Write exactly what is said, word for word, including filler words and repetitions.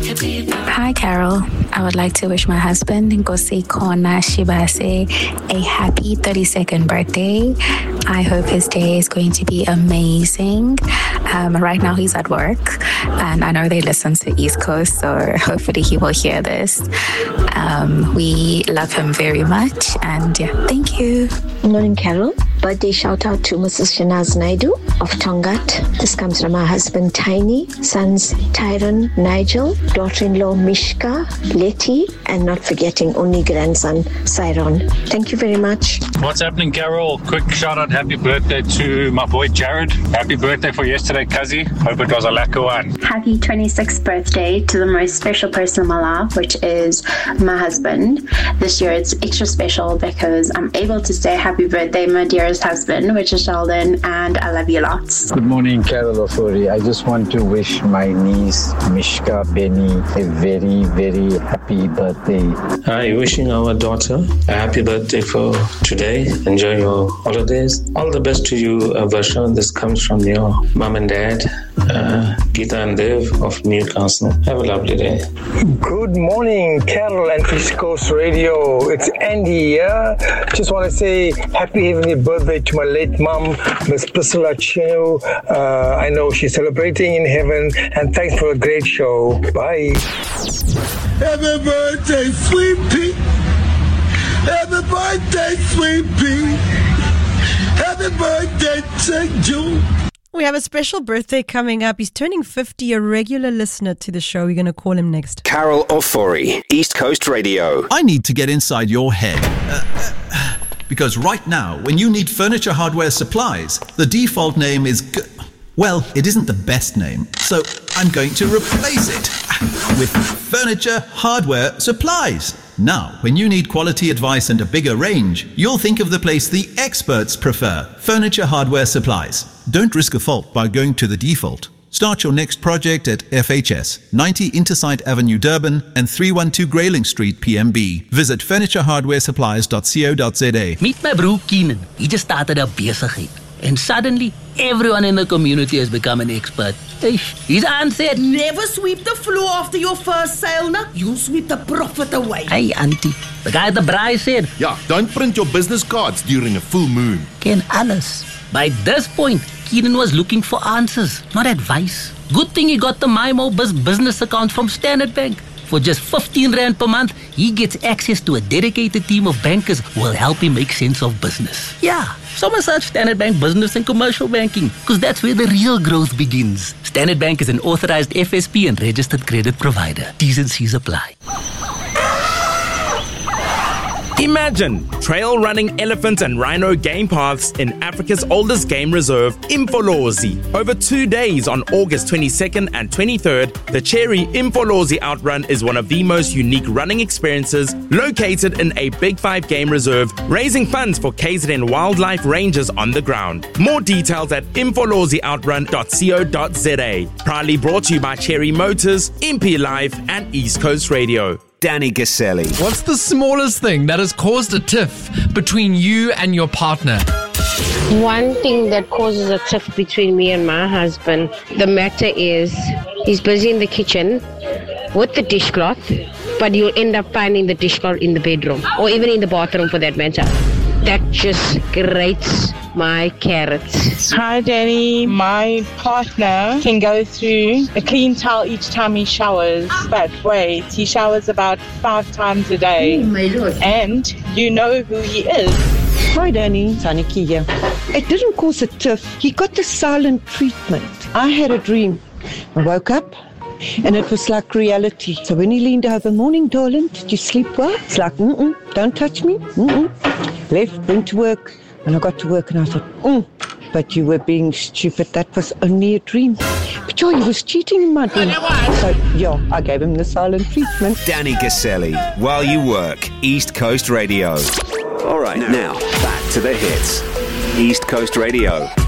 Hi, Carol. I would like to wish my husband, Nkosi Kona Shibase, a happy thirty-second birthday. I hope his day is going to be amazing. Um, right now he's at work, and I know they listen to East Coast, so hopefully he will hear this. Um, we love him very much, and yeah, thank you. Good morning, Carol. Birthday shout out to Missus Shanaz Naidu of Tongat. This comes from my husband Tiny, sons Tyron, Nigel, daughter-in-law Mishka, Letty, and not forgetting only grandson Cyron. Thank you very much. What's happening, Carol? Quick shout out, happy birthday to my boy Jared. Happy birthday for yesterday, Kazi. Hope it was a lacquer one. Happy twenty-sixth birthday to the most special person in my life, which is my husband. This year it's extra special because I'm able to say happy birthday, my dearest husband, which is Sheldon, and I love you lots. Good morning, Carol Ofori. I just want to wish my niece Mishka Benny a very, very happy birthday. Hi, wishing our daughter a happy birthday for today. Enjoy your holidays. All the best to you, Varsha. This comes from your mom and dad, uh, Geeta and Dev of Newcastle. Have a lovely day. Good morning, Carol and East Coast Radio. It's Andy here. Just want to say happy heavenly birthday to my late mom, Miss Priscilla Chino. Uh, I know she's celebrating in heaven, and thanks for a great show. Bye. Happy birthday, sweet pea. Happy birthday, sweet pea. Happy birthday to you. We have a special birthday coming up. He's turning fifty, a regular listener to the show. We're going to call him next. Carol Ofori, East Coast Radio. I need to get inside your head. Uh, uh, because right now, when you need furniture hardware supplies, the default name is... G- well, it isn't the best name, so I'm going to replace it with Furniture Hardware Supplies. Now, when you need quality advice and a bigger range, you'll think of the place the experts prefer, Furniture Hardware Supplies. Don't risk a fault by going to the default. Start your next project at F H S, ninety Intersite Avenue, Durban, and three one two Grayling Street, P M B. Visit furniture hardware supplies dot co dot za. Meet my bro Keenan. He just started a besigheid. And suddenly, everyone in the community has become an expert. His aunt said, never sweep the floor after your first sale, na. You sweep the profit away. Hey, auntie. The guy at the braai said, yeah, don't print your business cards during a full moon. Ken alles. By this point, Keenan was looking for answers, not advice. Good thing he got the MyMoBiz business account from Standard Bank. For just fifteen rand per month, he gets access to a dedicated team of bankers who will help him make sense of business. Yeah, so search Standard Bank Business and Commercial Banking, because that's where the real growth begins. Standard Bank is an authorized F S P and registered credit provider. T's and C's apply. Imagine trail running elephant and rhino game paths in Africa's oldest game reserve, Imfolozi. Over two days on August twenty-second and twenty-third, the Cherry Imfolozi Outrun is one of the most unique running experiences located in a Big Five game reserve, raising funds for K Z N wildlife rangers on the ground. More details at imfolozi outrun dot co dot za. Proudly brought to you by Cherry Motors, M P Live, and East Coast Radio. Danny Gaselli. What's the smallest thing that has caused a tiff between you and your partner? One thing that causes a tiff between me and my husband, the matter is he's busy in the kitchen with the dishcloth, but you'll end up finding the dishcloth in the bedroom or even in the bathroom for that matter. That just grates my carrots. Hi, Danny. My partner can go through a clean towel each time he showers, but wait, he showers about five times a day. Oh, my Lord. And you know who he is. Hi, Danny. Saniki here. It didn't cause a tiff. He got the silent treatment. I had a dream. I woke up and it was like reality. So when he leaned over, morning, darling, did you sleep well? It's like, mm-mm, don't touch me. Mm-mm. Left, went to work. And I got to work and I thought, mm, but you were being stupid. That was only a dream. But yeah, he was cheating in my dream. So yeah, I gave him the silent treatment. Danny Gaselli, while you work, East Coast Radio. All right, now, now back to the hits. East Coast Radio.